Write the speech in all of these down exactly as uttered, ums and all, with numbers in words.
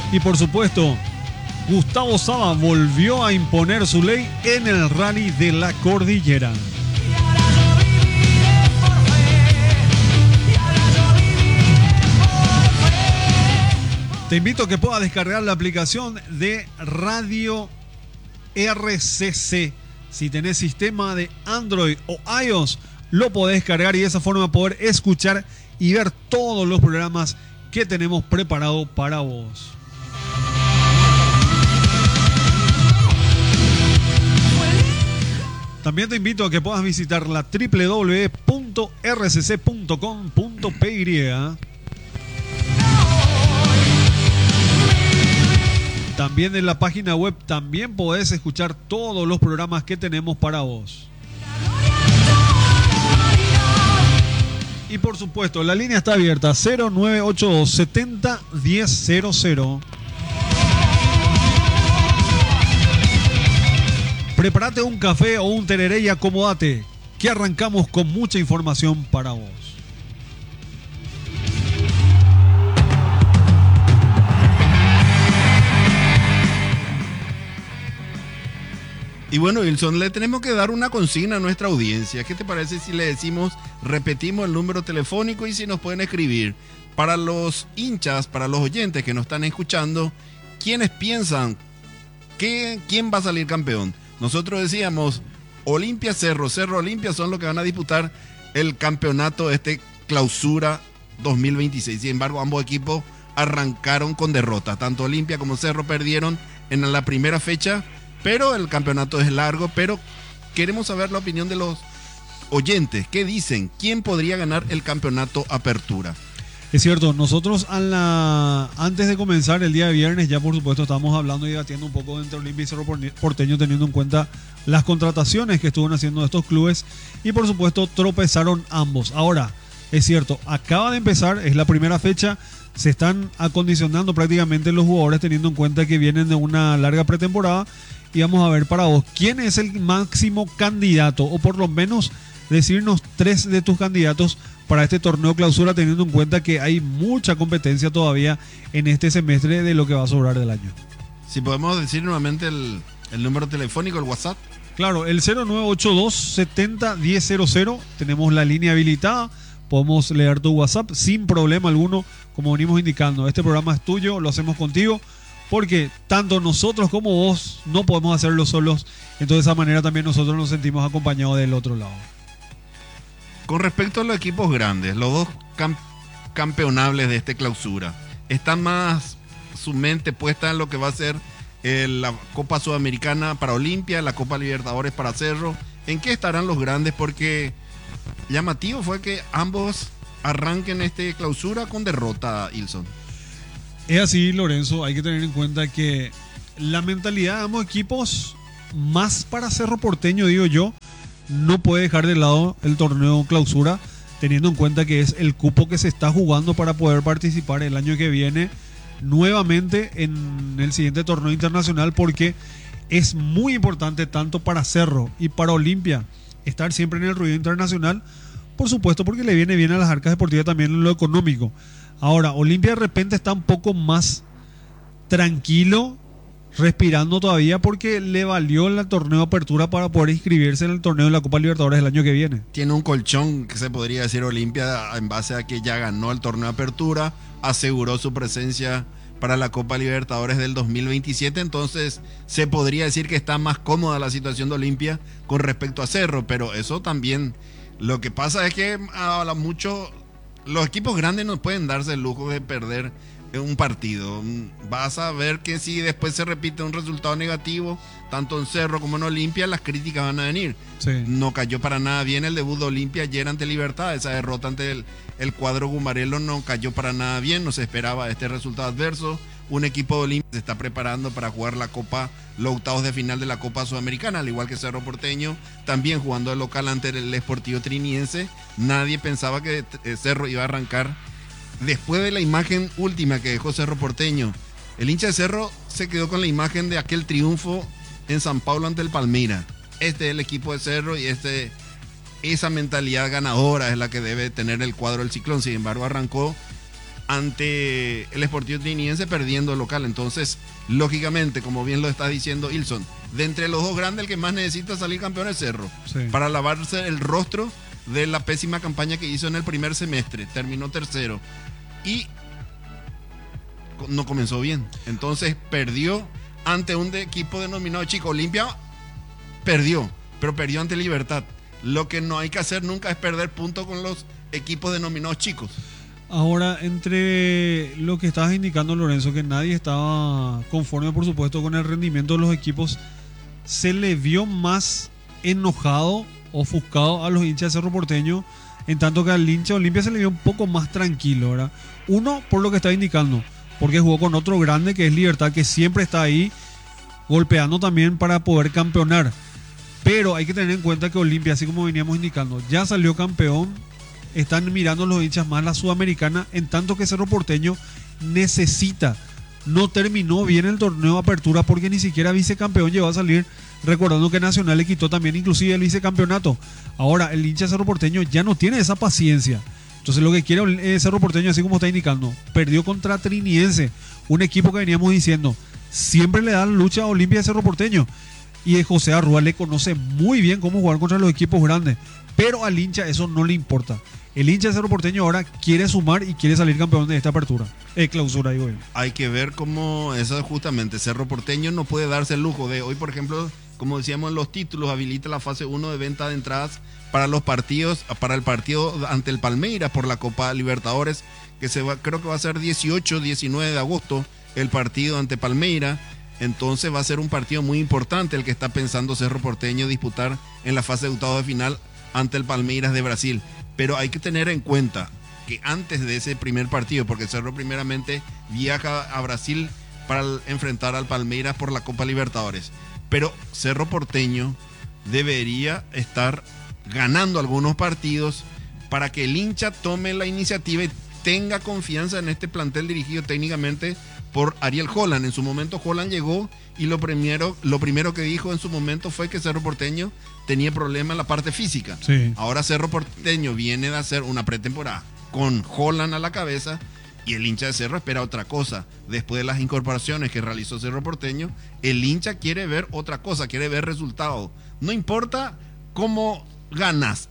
Y por supuesto, Gustavo Saba volvió a imponer su ley en el Rally de la Cordillera. Te invito a que puedas descargar la aplicación de Radio R C C. Si tenés sistema de Android o iOS, lo podés descargar y de esa forma poder escuchar y ver todos los programas que tenemos preparados para vos. También te invito a que puedas visitar la doble u doble u doble u punto r c c punto com punto p y. También en la página web también podés escuchar todos los programas que tenemos para vos. Y por supuesto, la línea está abierta cero nueve ocho dos setenta diez cero cero. Prepárate un café o un tereré y acomódate, que arrancamos con mucha información para vos. Y bueno, Wilson, le tenemos que dar una consigna a nuestra audiencia. ¿Qué te parece si le decimos, repetimos el número telefónico y si nos pueden escribir? Para los hinchas, para los oyentes que nos están escuchando, ¿quiénes piensan que, quién va a salir campeón? Nosotros decíamos, Olimpia, Cerro, Cerro, Olimpia son los que van a disputar el campeonato este Clausura dos mil veintiséis. Sin embargo, ambos equipos arrancaron con derrota. Tanto Olimpia como Cerro perdieron en la primera fecha. Pero el campeonato es largo, pero queremos saber la opinión de los oyentes. ¿Qué dicen? ¿Quién podría ganar el campeonato Apertura? Es cierto, nosotros a la, antes de comenzar el día de viernes ya por supuesto estábamos hablando y debatiendo un poco entre Olimpia y Cerro Porteño, teniendo en cuenta las contrataciones que estuvieron haciendo estos clubes y por supuesto tropezaron ambos. Ahora, es cierto, acaba de empezar, es la primera fecha, se están acondicionando prácticamente los jugadores teniendo en cuenta que vienen de una larga pretemporada. Y vamos a ver para vos, ¿quién es el máximo candidato? O por lo menos decirnos tres de tus candidatos para este torneo Clausura, teniendo en cuenta que hay mucha competencia todavía en este semestre de lo que va a sobrar del año. Si podemos decir nuevamente el, el número telefónico, el WhatsApp. Claro, el cero nueve ocho dos setenta diez cero cero, tenemos la línea habilitada, podemos leer tu WhatsApp sin problema alguno, como venimos indicando. Este programa es tuyo, lo hacemos contigo. Porque tanto nosotros como vos no podemos hacerlo solos. Entonces de esa manera también nosotros nos sentimos acompañados del otro lado. Con respecto a los equipos grandes, los dos cam- campeonables de este Clausura, ¿están más su mente puesta en lo que va a ser eh, la Copa Sudamericana para Olimpia, la Copa Libertadores para Cerro? ¿En qué estarán los grandes? Porque llamativo fue que ambos arranquen este Clausura con derrota, Ilson. Es así, Lorenzo, hay que tener en cuenta que la mentalidad de ambos equipos, más para Cerro Porteño, digo yo, no puede dejar de lado el torneo Clausura, teniendo en cuenta que es el cupo que se está jugando para poder participar el año que viene nuevamente en el siguiente torneo internacional, porque es muy importante tanto para Cerro y para Olimpia estar siempre en el ruido internacional, por supuesto porque le viene bien a las arcas deportivas también en lo económico. Ahora, Olimpia de repente está un poco más tranquilo, respirando todavía porque le valió el torneo de Apertura para poder inscribirse en el torneo de la Copa Libertadores del año que viene. Tiene un colchón que se podría decir Olimpia en base a que ya ganó el torneo de Apertura, aseguró su presencia para la Copa Libertadores del dos mil veintisiete, entonces se podría decir que está más cómoda la situación de Olimpia con respecto a Cerro, pero eso también, lo que pasa es que habla mucho. Los equipos grandes no pueden darse el lujo de perder un partido. Vas a ver que si después se repite un resultado negativo, tanto en Cerro como en Olimpia, las críticas van a venir. Sí. No cayó para nada bien el debut de Olimpia ayer ante Libertad. Esa derrota ante el, el cuadro Gumarelo no cayó para nada bien. No se esperaba este resultado adverso. Un equipo de Olimpia se está preparando para jugar la Copa, los octavos de final de la Copa Sudamericana, al igual que Cerro Porteño, también jugando de local ante el Sportivo Triniense. Nadie pensaba que Cerro iba a arrancar. Después de la imagen última que dejó Cerro Porteño, el hincha de Cerro se quedó con la imagen de aquel triunfo en San Pablo ante el Palmeiras. Este es el equipo de Cerro y este, esa mentalidad ganadora es la que debe tener el cuadro del Ciclón. Sin embargo, arrancó ante el Sportivo Trinidense perdiendo local. Entonces, lógicamente, como bien lo está diciendo Ilson, de entre los dos grandes el que más necesita salir campeón es Cerro, sí, para lavarse el rostro de la pésima campaña que hizo en el primer semestre. Terminó tercero y no comenzó bien. Entonces perdió ante un de equipo denominado Chico. Olimpia perdió, pero perdió ante Libertad. Lo que no hay que hacer nunca es perder puntos con los equipos denominados chicos. Ahora, entre lo que estabas indicando, Lorenzo, que nadie estaba conforme, por supuesto, con el rendimiento de los equipos, se le vio más enojado, ofuscado a los hinchas de Cerro Porteño, en tanto que al hincha Olimpia se le vio un poco más tranquilo, ¿verdad? Uno, por lo que estaba indicando, porque jugó con otro grande que es Libertad, que siempre está ahí golpeando también para poder campeonar. Pero hay que tener en cuenta que Olimpia, así como veníamos indicando, ya salió campeón. Están mirando los hinchas más la Sudamericana, en tanto que Cerro Porteño necesita. No terminó bien el torneo de apertura porque ni siquiera vicecampeón llegó a salir, recordando que Nacional le quitó también inclusive el vicecampeonato. Ahora el hincha de Cerro Porteño ya no tiene esa paciencia. Entonces lo que quiere Cerro Porteño, así como está indicando, perdió contra Trinidense, un equipo que veníamos diciendo siempre le da lucha a Olimpia de Cerro Porteño, y José Arrua le conoce muy bien cómo jugar contra los equipos grandes, pero al hincha eso no le importa. El hincha de Cerro Porteño ahora quiere sumar y quiere salir campeón de esta apertura, eh, clausura, digo yo. Hay que ver cómo eso justamente Cerro Porteño no puede darse el lujo de hoy, por ejemplo, como decíamos en los títulos, habilita la fase uno de venta de entradas para los partidos, para el partido ante el Palmeiras por la Copa Libertadores, que se va, creo que va a ser dieciocho, diecinueve de agosto el partido ante Palmeiras. Entonces va a ser un partido muy importante el que está pensando Cerro Porteño disputar en la fase de octavos de final ante el Palmeiras de Brasil. Pero hay que tener en cuenta que antes de ese primer partido, porque Cerro primeramente viaja a Brasil para enfrentar al Palmeiras por la Copa Libertadores, pero Cerro Porteño debería estar ganando algunos partidos para que el hincha tome la iniciativa y tenga confianza en este plantel dirigido técnicamente por Ariel Holland. En su momento Holland llegó y lo primero, lo primero que dijo en su momento fue que Cerro Porteño tenía problemas en la parte física. Sí. Ahora Cerro Porteño viene de hacer una pretemporada con Holland a la cabeza y el hincha de Cerro espera otra cosa. Después de las incorporaciones que realizó Cerro Porteño, el hincha quiere ver otra cosa, quiere ver resultados. No importa cómo ganas,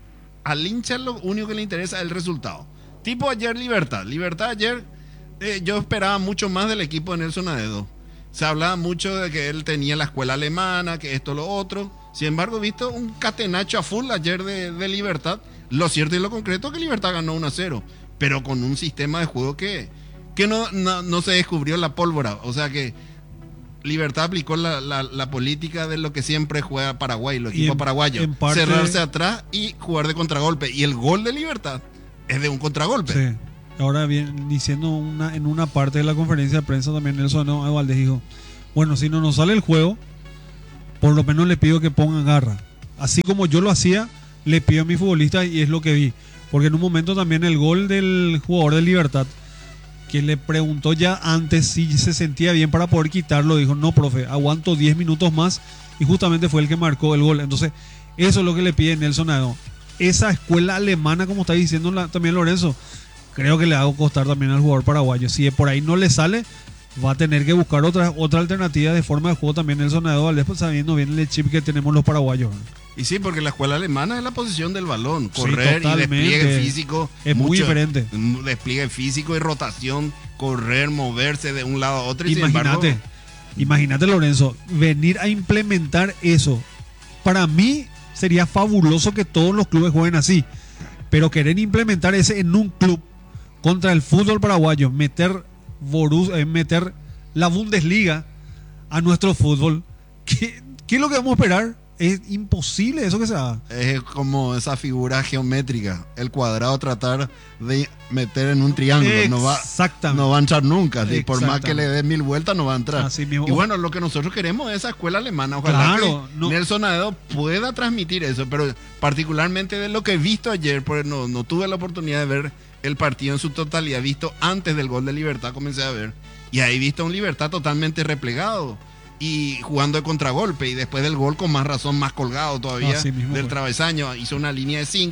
al hincha lo único que le interesa es el resultado. Tipo ayer Libertad. Libertad ayer, eh, yo esperaba mucho más del equipo de Nelson Aedo. Se hablaba mucho de que él tenía la escuela alemana, que esto, lo otro. Sin embargo, he visto un catenacho a full ayer de, de Libertad. Lo cierto y lo concreto es que Libertad ganó uno a cero, pero con un sistema de juego que, que no, no, no se descubrió la pólvora. O sea que Libertad aplicó la, la, la política de lo que siempre juega Paraguay, los equipos paraguayos. Parte... cerrarse atrás y jugar de contragolpe. Y el gol de Libertad es de un contragolpe. Sí. Ahora bien, diciendo una, en una parte de la conferencia de prensa también Nelson Valdés dijo, bueno, si no nos sale el juego, por lo menos le pido que pongan garra. Así como yo lo hacía, le pido a mi futbolista y es lo que vi. Porque en un momento también el gol del jugador de Libertad, que le preguntó ya antes si se sentía bien para poder quitarlo, dijo, no, profe, aguanto diez minutos más, y justamente fue el que marcó el gol. Entonces, eso es lo que le pide Nelson Aedo. Esa escuela alemana, como está diciendo la, también Lorenzo, creo que le va a costar también al jugador paraguayo. Si por ahí no le sale, va a tener que buscar otra, otra alternativa de forma de juego también Nelson Aedo Valdés, pues sabiendo bien el chip que tenemos los paraguayos. Y sí, porque la escuela alemana es la posición del balón, correr sí, y despliegue físico. Es mucho, muy diferente. Despliegue físico y rotación, correr, moverse de un lado a otro. Imagínate, embargo... imagínate Lorenzo, venir a implementar eso. Para mí sería fabuloso que todos los clubes jueguen así, pero querer implementar ese en un club contra el fútbol paraguayo, meter, Borus, eh, meter la Bundesliga a nuestro fútbol, ¿qué, ¿qué es lo que vamos a esperar? Es imposible eso que se haga. Es como esa figura geométrica, el cuadrado tratar de meter en un triángulo. No va, no va a entrar nunca. ¿Sí? Por más que le dé mil vueltas, no va a entrar. Así mismo. Y bueno, lo que nosotros queremos es esa escuela alemana. Ojalá claro, que no. Nelson Aedo pueda transmitir eso, pero particularmente de lo que he visto ayer, porque no, no tuve la oportunidad de ver el partido en su totalidad, visto antes del gol de Libertad, comencé a ver, y ahí he visto un Libertad totalmente replegado y jugando de contragolpe, y después del gol con más razón, más colgado todavía del travesaño. Hizo una línea de cinco,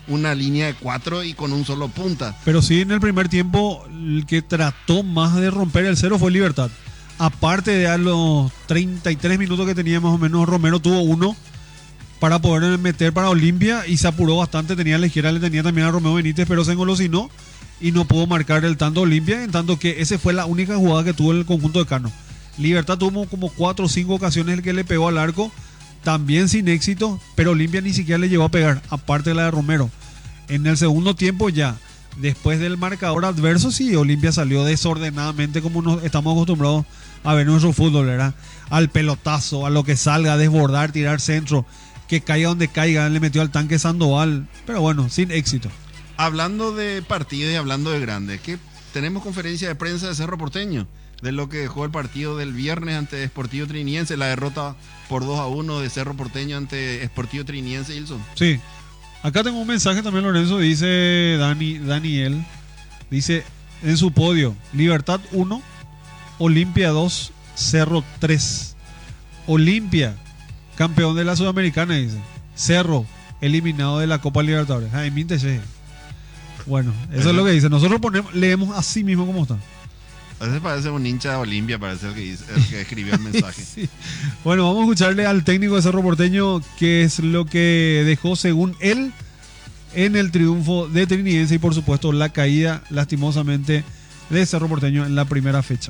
una línea de cuatro y con un solo punta. Pero sí, en el primer tiempo, el que trató más de romper el cero fue Libertad. Aparte de a los treinta y tres minutos que tenía más o menos, Romero tuvo uno para poder meter para Olimpia y se apuró bastante. Tenía a la izquierda, le tenía también a Romeo Benítez, pero se engolosinó y no pudo marcar el tanto Olimpia, en tanto que esa fue la única jugada que tuvo el conjunto de Cano. Libertad tuvo como cuatro o cinco ocasiones el que le pegó al arco, también sin éxito, pero Olimpia ni siquiera le llegó a pegar, aparte de la de Romero. En el segundo tiempo ya, después del marcador adverso, sí, Olimpia salió desordenadamente como nos estamos acostumbrados a ver nuestro fútbol, ¿verdad? Al pelotazo, a lo que salga, a desbordar, tirar centro, que caiga donde caiga, le metió al tanque Sandoval, pero bueno, sin éxito. Hablando de partido y hablando de grande, ¿qué? Tenemos conferencia de prensa de Cerro Porteño, de lo que dejó el partido del viernes ante Sportivo Triniense, la derrota por dos a uno de Cerro Porteño ante Sportivo Triniense, Ilson. Sí, acá tengo un mensaje también, Lorenzo, dice Dani, Daniel, dice en su podio, Libertad uno, Olimpia dos, Cerro tres. Olimpia, campeón de la Sudamericana, dice. Cerro, eliminado de la Copa Libertadores. Ay, mínteche. Bueno, eso Ajá. es lo que dice. Nosotros ponemos, leemos así mismo como está. A veces parece un hincha de Olimpia, parece el que, dice, el que escribió el mensaje. Sí. Bueno, vamos a escucharle al técnico de Cerro Porteño qué es lo que dejó según él en el triunfo de Triniense y por supuesto la caída lastimosamente de Cerro Porteño en la primera fecha.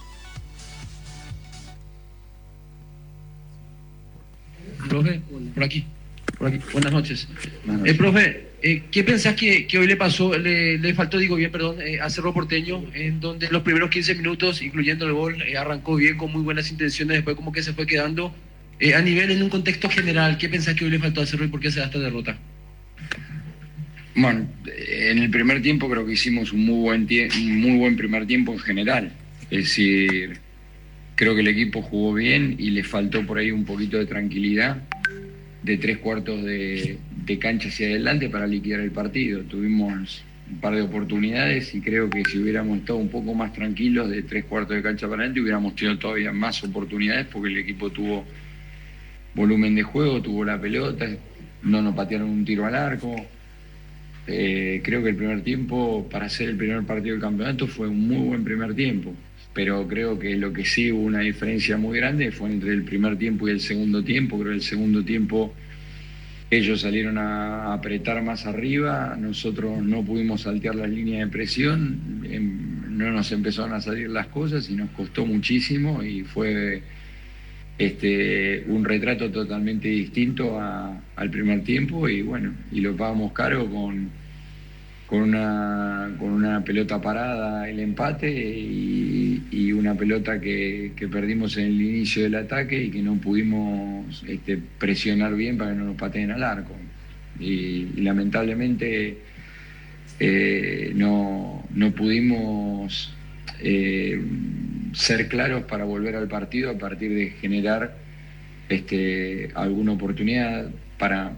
Profe, por aquí, por aquí. Buenas noches. Buenas noches. Eh, profe, eh, ¿qué pensás que, que hoy le pasó, le, le faltó, digo bien, perdón, eh, a Cerro Porteño, en donde los primeros quince minutos, incluyendo el gol, eh, arrancó bien, con muy buenas intenciones, después como que se fue quedando? Eh, a nivel, en un contexto general, ¿qué pensás que hoy le faltó a Cerro y por qué se da esta derrota? Bueno, en el primer tiempo creo que hicimos un muy buen, tie- un muy buen primer tiempo en general. Es decir, creo que el equipo jugó bien y le faltó por ahí un poquito de tranquilidad de tres cuartos de, de cancha hacia adelante para liquidar el partido. Tuvimos un par de oportunidades y creo que si hubiéramos estado un poco más tranquilos de tres cuartos de cancha para adelante hubiéramos tenido todavía más oportunidades porque el equipo tuvo volumen de juego, tuvo la pelota, no nos patearon un tiro al arco. Eh, creo que el primer tiempo, para ser el primer partido del campeonato, fue un muy buen primer tiempo. Pero creo que lo que sí hubo una diferencia muy grande fue entre el primer tiempo y el segundo tiempo. Creo que el segundo tiempo ellos salieron a apretar más arriba, nosotros no pudimos saltear las líneas de presión, no nos empezaron a salir las cosas y nos costó muchísimo y fue este, un retrato totalmente distinto a, al primer tiempo y bueno, y lo pagamos caro con... Con una, con una pelota parada el empate y, y una pelota que, que perdimos en el inicio del ataque y que no pudimos este, presionar bien para que no nos pateen al arco. Y, y lamentablemente eh, no, no pudimos eh, ser claros para volver al partido a partir de generar este, alguna oportunidad para...